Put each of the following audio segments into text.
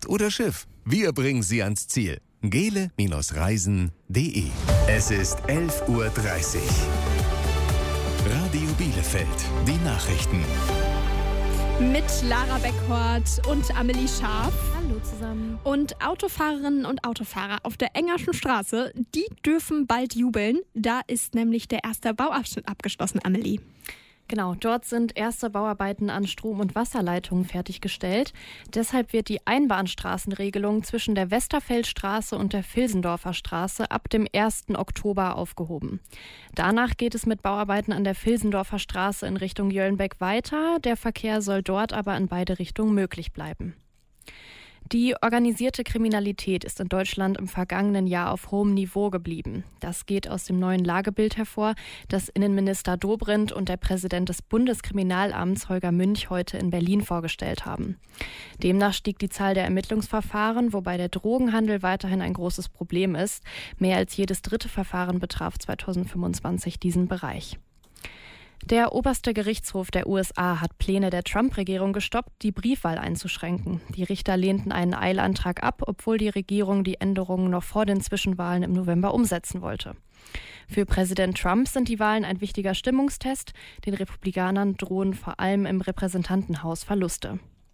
oder Schiff. Wir bringen Sie ans Ziel. gele-reisen.de. Es ist 11:30 Uhr. Radio Bielefeld, die Nachrichten. Mit Lara Beckhort und Amelie Scharf. Hallo zusammen. Und Autofahrerinnen und Autofahrer auf der Engerschen Straße, die dürfen bald jubeln. Da ist nämlich der erste Bauabschnitt abgeschlossen, Amelie. Genau, dort sind erste Bauarbeiten an Strom- und Wasserleitungen fertiggestellt. Deshalb wird die Einbahnstraßenregelung zwischen der Westerfeldstraße und der Vilsendorfer Straße ab dem 1. Oktober aufgehoben. Danach geht es mit Bauarbeiten an der Vilsendorfer Straße in Richtung Jöllenbeck weiter. Der Verkehr soll dort aber in beide Richtungen möglich bleiben. Die organisierte Kriminalität ist in Deutschland im vergangenen Jahr auf hohem Niveau geblieben. Das geht aus dem neuen Lagebild hervor, das Innenminister Dobrindt und der Präsident des Bundeskriminalamts Holger Münch heute in Berlin vorgestellt haben. Demnach stieg die Zahl der Ermittlungsverfahren, wobei der Drogenhandel weiterhin ein großes Problem ist. Mehr als jedes dritte Verfahren betraf 2025 diesen Bereich. Der oberste Gerichtshof der USA hat Pläne der Trump-Regierung gestoppt, die Briefwahl einzuschränken. Die Richter lehnten einen Eilantrag ab, obwohl die Regierung die Änderungen noch vor den Zwischenwahlen im November umsetzen wollte. Für Präsident Trump sind die Wahlen ein wichtiger Stimmungstest. Den Republikanern drohen vor allem im Repräsentantenhaus Verluste.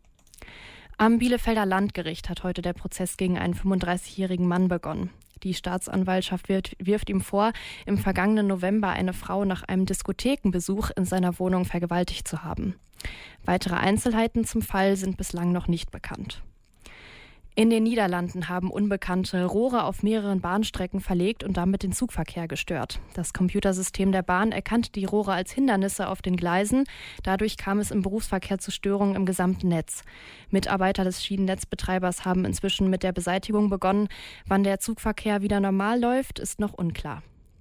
Am Bielefelder Landgericht hat heute der Prozess gegen einen 35-jährigen Mann begonnen. Die Staatsanwaltschaft wirft ihm vor, im vergangenen November eine Frau nach einem Diskothekenbesuch in seiner Wohnung vergewaltigt zu haben. Weitere Einzelheiten zum Fall sind bislang noch nicht bekannt. In den Niederlanden haben Unbekannte Rohre auf mehreren Bahnstrecken verlegt und damit den Zugverkehr gestört. Das Computersystem der Bahn erkannte die Rohre als Hindernisse auf den Gleisen. Dadurch kam es im Berufsverkehr zu Störungen im gesamten Netz. Mitarbeiter des Schienennetzbetreibers haben inzwischen mit der Beseitigung begonnen. Wann der Zugverkehr wieder normal läuft, ist noch unklar.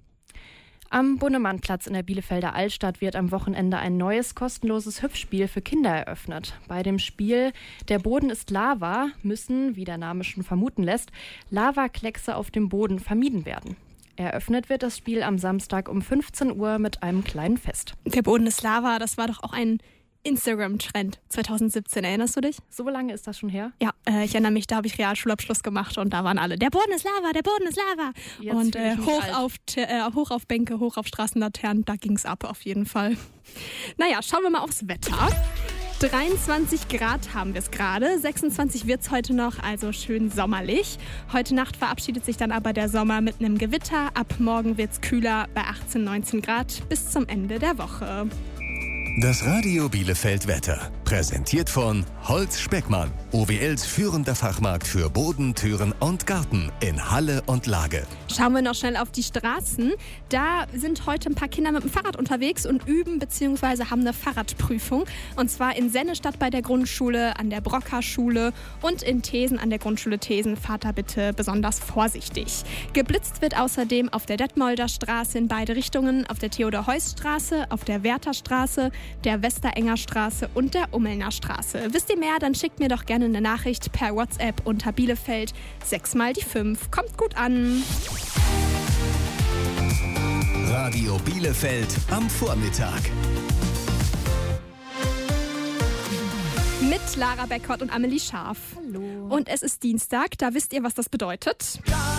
Am Bunnemannplatz in der Bielefelder Altstadt wird am Wochenende ein neues kostenloses Hüpfspiel für Kinder eröffnet. Bei dem Spiel Der Boden ist Lava müssen, wie der Name schon vermuten lässt, Lavakleckse auf dem Boden vermieden werden. Eröffnet wird das Spiel am Samstag um 15 Uhr mit einem kleinen Fest. Der Boden ist Lava, das war doch auch ein Instagram-Trend 2017, erinnerst du dich? So lange ist das schon her? Ja, ich erinnere mich, da habe ich Realschulabschluss gemacht und da waren alle, der Boden ist Lava, der Boden ist Lava. Jetzt und hoch auf Bänke, hoch auf Straßenlaternen, da ging es ab auf jeden Fall. Naja, schauen wir mal aufs Wetter. 23 Grad haben wir es gerade, 26 wird es heute noch, also schön sommerlich. Heute Nacht verabschiedet sich dann aber der Sommer mit einem Gewitter. Ab morgen wird es kühler bei 18, 19 Grad bis zum Ende der Woche. Das Radio Bielefeld Wetter. Präsentiert von Holz Speckmann. OWLs führender Fachmarkt für Boden, Türen und Garten in Halle und Lage. Schauen wir noch schnell auf die Straßen. Da sind heute ein paar Kinder mit dem Fahrrad unterwegs und üben bzw. haben eine Fahrradprüfung. Und zwar in Sennestadt bei der Grundschule, an der Brocker-Schule und in Thesen an der Grundschule Thesen. Fahrt da bitte besonders vorsichtig. Geblitzt wird außerdem auf der Detmolder Straße in beide Richtungen, auf der Theodor-Heuss-Straße, auf der Werther-Straße, der Westerenger Straße und der Ummelner Straße. Wisst ihr mehr, dann schickt mir doch gerne eine Nachricht per WhatsApp unter Bielefeld 6x5. Kommt gut an. Radio Bielefeld am Vormittag. Mit Lara Beckhort und Amelie Scharf. Hallo. Und es ist Dienstag, da wisst ihr, was das bedeutet.